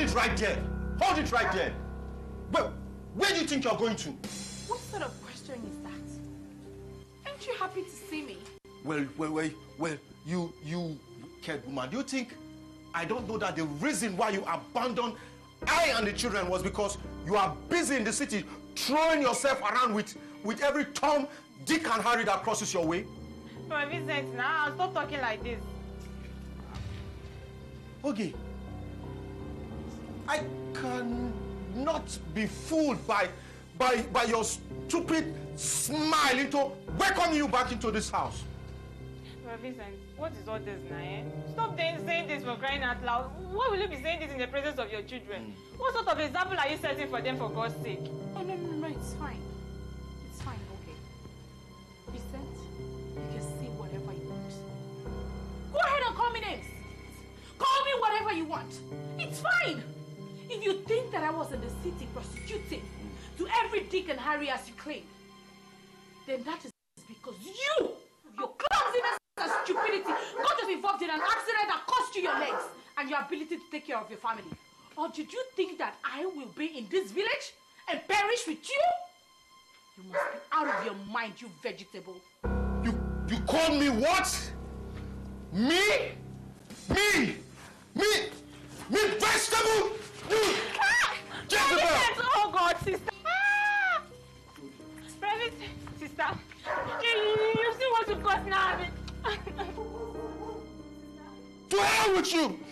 it right there. Hold it right there. Well, where do you think you're going to? What sort of question is that? Aren't you happy to see me? Well, you kid woman, do you think I don't know that the reason why you abandoned I and the children was because you are busy in the city throwing yourself around with every Tom, Dick and Harry that crosses your way? But Vincent, now stop talking like this. Okay. I cannot be fooled by your stupid smile into welcoming you back into this house. But Vincent, what is all this now, eh? Stop saying this for crying out loud. Why will you be saying this in the presence of your children? What sort of example are you setting for them, for God's sake? Oh, no, it's fine. It's fine, okay. Vincent, you can say whatever you want. Go ahead and call me names. Call me whatever you want. It's fine. If you think that I was in the city prostituting to every Dick and Harry as you claim, then that is because your clumsiness and stupidity got us involved in an accident that cost you your legs and your ability to take care of your family. Or did you think that I will be in this village and perish with you? You must be out of your mind, you vegetable. You call me what? Me? Vegetable? You! Vincent, oh God, sister. Private, sister. You see what you've got now? To hell with you!